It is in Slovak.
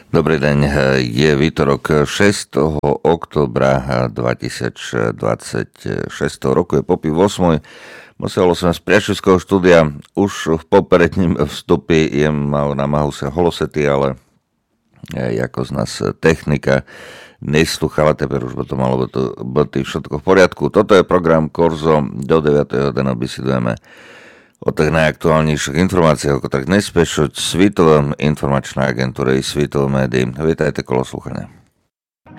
Dobrý deň, je výtorok 6. októbra 2026 roku, je po 8. Muselo som z priateľského štúdia, už v popredním vstupe mal namahu sa holosety, ale ako z nás technika neslúchala, teper už by to malo byť všetko v poriadku. Toto je program Korzo, do 9. hodiny besedujeme o tých najaktuálnejších informáciách, ako tak nespešuť Svitovom informačnej agentúre i Svitovom médií. Vítajte kolo slúchania.